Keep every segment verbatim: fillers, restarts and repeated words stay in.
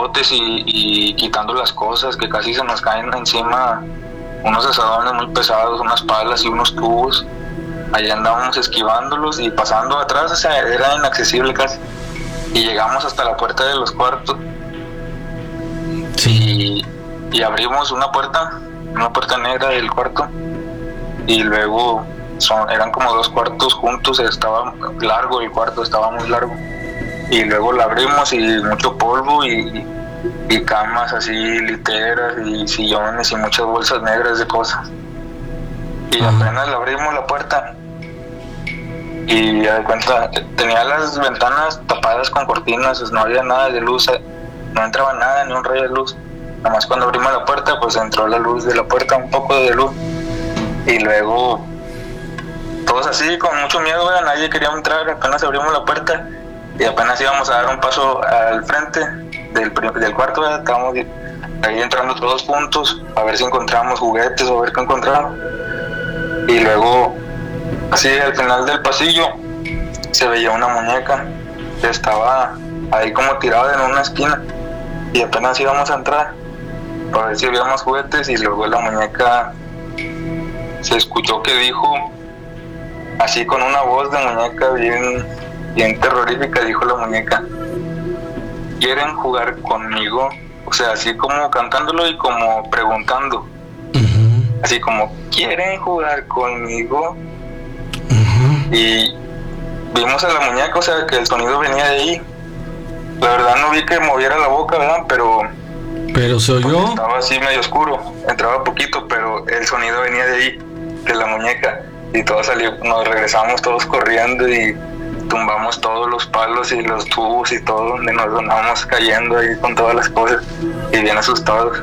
botes y, y quitando las cosas que casi se nos caen encima, unos asadones muy pesados, unas palas y unos tubos. Ahí andábamos esquivándolos y pasando atrás, o sea, era inaccesible casi. Y llegamos hasta la puerta de los cuartos. Sí. Y, y abrimos una puerta, una puerta negra del cuarto. Y luego son, eran como dos cuartos juntos, estaba largo el cuarto, estaba muy largo. Y luego la abrimos y mucho polvo y, y camas así, literas y sillones y muchas bolsas negras de cosas. Y uh-huh. apenas la abrimos la puerta y de cuenta tenía las ventanas tapadas con cortinas, pues no había nada de luz, no entraba nada, ni un rayo de luz. Nada más cuando abrimos la puerta pues entró la luz de la puerta, un poco de luz. Y luego todos así con mucho miedo, ¿verdad? Nadie quería entrar, apenas abrimos la puerta y apenas íbamos a dar un paso al frente del, del cuarto, ¿verdad? Estábamos ahí entrando todos juntos a ver si encontramos juguetes o a ver qué encontramos. Y luego así al final del pasillo se veía una muñeca que estaba ahí como tirada en una esquina y apenas íbamos a entrar para ver si había más juguetes y luego la muñeca se escuchó que dijo así con una voz de muñeca bien, bien terrorífica, dijo la muñeca: ¿quieren jugar conmigo? O sea, así como cantándolo y como preguntando. Uh-huh. Así como, ¿quieren jugar conmigo? Uh-huh. Y vimos a la muñeca, o sea, que el sonido venía de ahí. La verdad no vi que moviera la boca, ¿verdad? Pero... ¿Pero se oyó? Estaba así medio oscuro, entraba poquito, pero el sonido venía de ahí, de la muñeca. Y todos salimos, nos regresamos todos corriendo y tumbamos todos los palos y los tubos y todo, donde nos andábamos cayendo ahí con todas las cosas y bien asustados.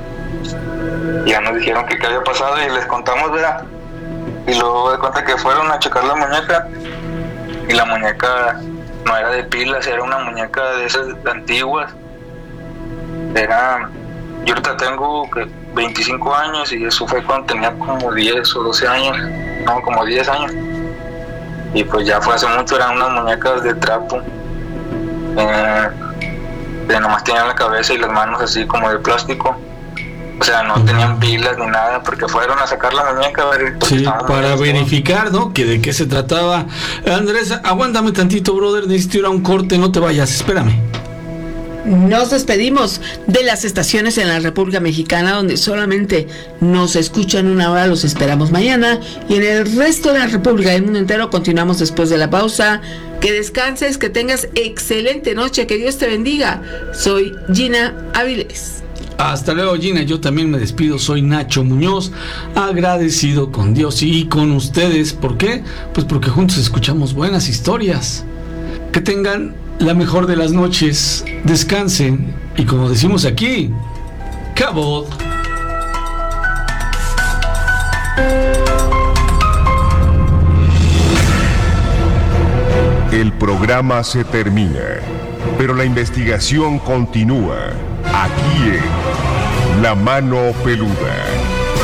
Y ya nos dijeron que qué había pasado y les contamos, ¿verdad? Y luego de cuenta que fueron a checar la muñeca y la muñeca no era de pilas, era una muñeca de esas antiguas. Era, yo ahorita tengo que veinticinco años y eso fue cuando tenía como diez o doce años, no, como diez años. Y pues ya fue hace mucho, eran unas muñecas de trapo, eh, que nomás tenían la cabeza y las manos así como de plástico. O sea, no tenían pilas ni nada, porque fueron a sacar la muñeca. A ver, sí, para verificar, ¿no? Que de qué se trataba. Andrés, aguántame tantito, brother, necesito ir a un corte, no te vayas, espérame. Nos despedimos de las estaciones en la República Mexicana donde solamente nos escuchan una hora, los esperamos mañana, y en el resto de la República y el mundo entero continuamos después de la pausa. Que descanses, que tengas excelente noche, que Dios te bendiga. Soy Gina Avilés. Hasta luego, Gina. Yo también me despido. Soy Nacho Muñoz, agradecido con Dios y con ustedes. ¿Por qué? Pues porque juntos escuchamos buenas historias. Que tengan la mejor de las noches, descansen y, como decimos aquí, ¡cabot! El programa se termina, pero la investigación continúa aquí en La Mano Peluda.